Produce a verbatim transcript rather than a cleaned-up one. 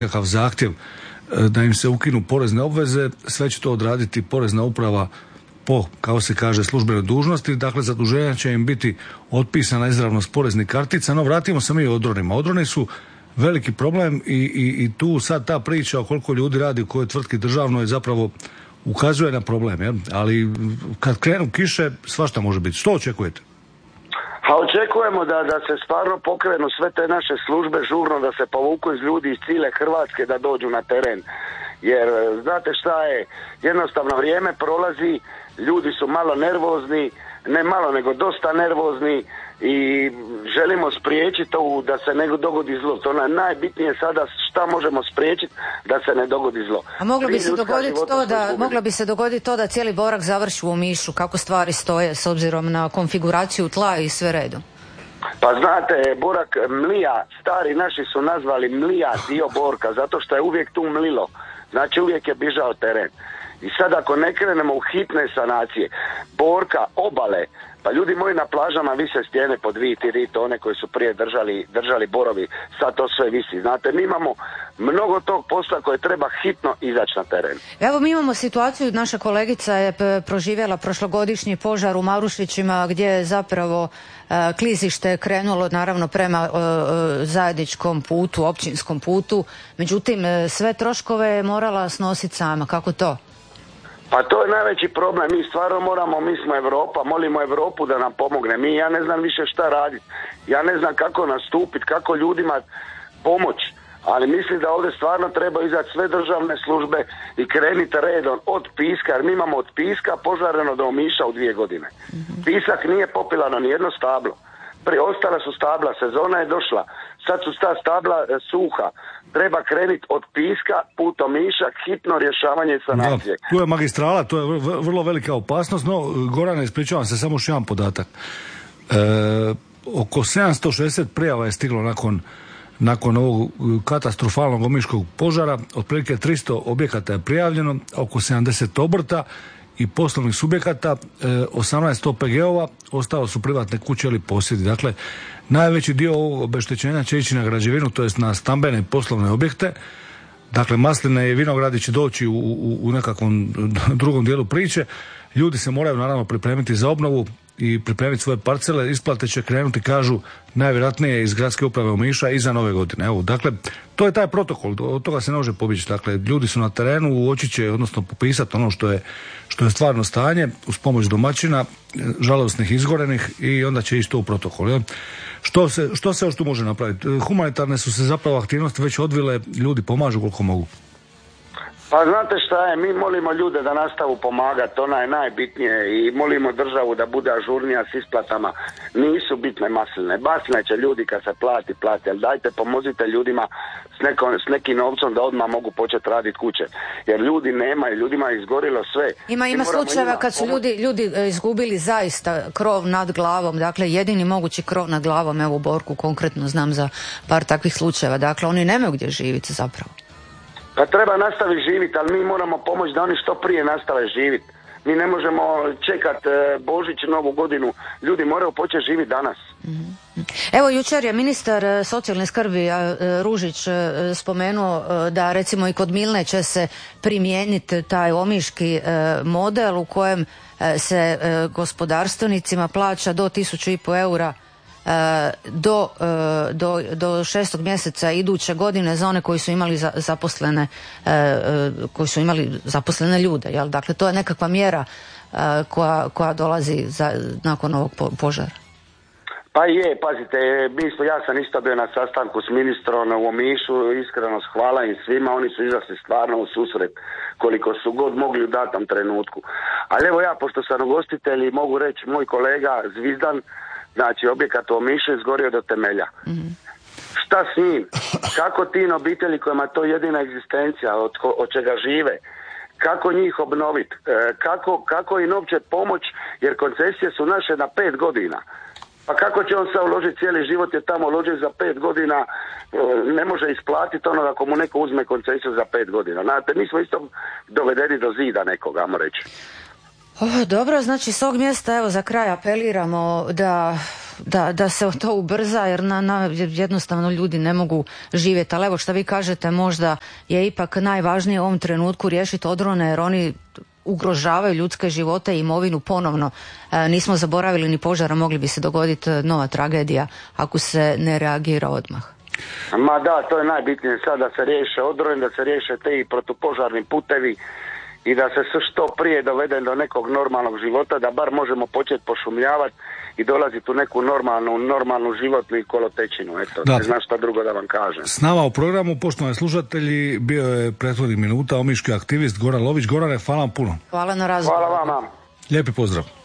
nekakav zahtjev da im se ukinu porezne obveze, sve će to odraditi porezna uprava po, kao se kaže, službenoj dužnosti. Dakle, zaduženja će im biti otpisana izravno s poreznih kartica. No, vratimo se mi o odronima. Odroni su veliki problem i, i, i tu sad ta priča o koliko ljudi radi u kojoj tvrtki državnoj zapravo ukazuje na problem. Jel? Ali kad krenu kiše, svašta može biti. Što očekujete? A očekujemo da, da se stvarno pokrenu sve te naše službe žurno, da se povuku iz ljudi iz cijele Hrvatske da dođu na teren. Jer znate šta je, jednostavno vrijeme prolazi, ljudi su malo nervozni, ne malo nego dosta nervozni i želimo spriječiti to da se ne dogodi zlo. To je najbitnije sada šta možemo spriječiti da se ne dogodi zlo. A moglo bi se dogoditi to da moglo bi se dogoditi to da cijeli Borak završi u Omišu, kako stvari stoje s obzirom na konfiguraciju tla i sve redom? Pa znate, Borak mlija, stari naši su nazvali mlija dio Borka, zato što je uvijek tu mlilo. Znači uvijek je bižao teren. I sad ako ne krenemo u hitne sanacije Borka, obale, pa ljudi moji na plažama vise stijene po dvije, tri tone koji su prije držali, držali borovi, sad to sve visi. Znate, mi imamo mnogo tog posla koje treba hitno izaći na teren. Evo mi imamo situaciju, naša kolegica je proživjela prošlogodišnji požar u Marušićima gdje je zapravo uh, klizište krenulo naravno prema uh, zajedničkom putu, općinskom putu, međutim uh, sve troškove je morala snositi sama. Kako to? Pa to je najveći problem, mi stvarno moramo, mi smo Europa, molimo Europu da nam pomogne, mi, ja ne znam više šta raditi, ja ne znam kako nastupiti, kako ljudima pomoć, ali mislim da ovdje stvarno treba izaći sve državne službe i krenuti redom od piska, jer mi imamo od piska požareno do Omiša u dvije godine. Pisak nije popilano ni jedno stablo, prije ostala su stabla, sezona je došla, sad su ta stabla e, suha. Treba krenuti od piska, put Omiša, hitno rješavanje sanacije. Da, tu je magistrala, to je vrlo velika opasnost, no Gorane, ispričavam se, samo još jedan podatak. E, oko sedamsto šezdeset prijava je stiglo nakon, nakon ovog katastrofalnog omiškog požara, otprilike tristo objekata je prijavljeno, oko sedamdeset obrta i poslovnih subjekata, osamnaest O P G-ova, ostalo su privatne kuće ili posjedi. Dakle, najveći dio ovog obeštećenja će ići na građevinu, to jest na stambene i poslovne objekte. Dakle, masline i vinogradi će doći u, u, u nekakvom drugom dijelu priče. Ljudi se moraju naravno pripremiti za obnovu i pripremiti svoje parcele. Isplate će krenuti, kažu, najvjerojatnije iz gradske uprave Omiša iza nove godine. Evo, dakle, to je taj protokol, od toga se ne može pobjeći. Dakle, ljudi su na terenu, uoči će, odnosno popisati ono što je, što je stvarno stanje, uz pomoć domaćina, žalosnih izgorenih, i onda će isto u protokol. Jel? Što se, što se još tu može napraviti? Humanitarne su se zapravo aktivnosti već odvile, ljudi pomažu koliko mogu. Pa znate šta je, mi molimo ljude da nastavu pomagati, ona je najbitnije, i molimo državu da bude ažurnija s isplatama. Nisu bitne masline, masline će ljudi kad se plati, plati, ali dajte pomozite ljudima s, neko, s nekim novcom da odmah mogu početi raditi kuće, jer ljudi nemaju, ljudima je izgorilo sve. Ima, ima slučajeva kad su ljudi, ljudi izgubili zaista krov nad glavom, dakle jedini mogući krov nad glavom, evo u Borku konkretno znam za par takvih slučajeva, dakle oni nemaju gdje živjeti zapravo. Pa treba nastaviti živjeti, ali mi moramo pomoći da oni što prije nastave živjeti. Mi ne možemo čekati Božić, Novu godinu. Ljudi moraju početi živjeti danas. Evo, jučer je ministar socijalne skrbi Ružić spomenuo da recimo i kod Milne će se primijeniti taj omiški model u kojem se gospodarstvenicima plaća do tisuću i po eura Do, do, do šestog mjeseca iduće godine za one koji su imali zaposlene koji su imali zaposlene ljude, jel? Dakle to je nekakva mjera koja, koja dolazi za, nakon ovog požara. Pa je, pazite, mi smo, ja sam isto bio na sastanku s ministrom u Omišu, iskreno hvala im svima, oni su izašli stvarno u susret koliko su god mogli u datom trenutku. Ali evo ja, pošto sam ugostitelj, mogu reći, moj kolega Zvizdan, znači objekat u Omišu izgorio do temelja. Mm-hmm. Šta s njim? Kako tim obitelji kojima to jedina egzistencija, od, od čega žive, kako njih obnoviti, e, kako, kako im uopće pomoć, jer koncesije su naše na pet godina. Pa kako će on sad uložiti cijeli život, je tamo uložiti za pet godina, e, ne može isplatiti ono ako mu neko uzme koncesiju za pet godina. Znate, mi smo isto dovedeni do zida nekoga, ajmo reći. Oh, dobro, znači s ovog mjesta evo za kraj apeliramo da da, da se to ubrza, jer na, na, jednostavno ljudi ne mogu živjeti. Ali evo što vi kažete, možda je ipak najvažnije u ovom trenutku riješiti odrone, jer oni ugrožavaju ljudske živote i imovinu ponovno. E, nismo zaboravili ni požara, mogli bi se dogoditi nova tragedija ako se ne reagira odmah. Ma da, to je najbitnije sad, da se riješe odroni, da se riješe te protupožarni putevi i da se što prije dovede do nekog normalnog života, da bar možemo početi pošumljavati i dolaziti u neku normalnu, normalnu životnu i kolotečinu. Eto, da. Ne znam šta drugo da vam kažem. S nama u programu, poštovani slušatelji, bio je prethodnih minuta omiški aktivist Goran Lović. Gorane, hvala vam puno. Hvala na razgovoru. Hvala vama. Lijepi pozdrav.